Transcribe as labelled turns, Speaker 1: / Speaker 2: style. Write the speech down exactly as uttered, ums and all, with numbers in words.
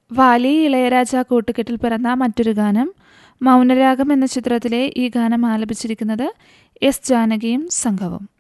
Speaker 1: Valley Ilaiyaraaja കൂട്ടുകെട്ടിൽ പിറന്ന മറ്റൊരു ഗാനം. മൗനരാഗം എന്ന ചിത്രത്തിലെ ഈ ഗാനം ആലപിച്ചിരിക്കുന്നത് എസ് ജാനകിയും സംഘവും.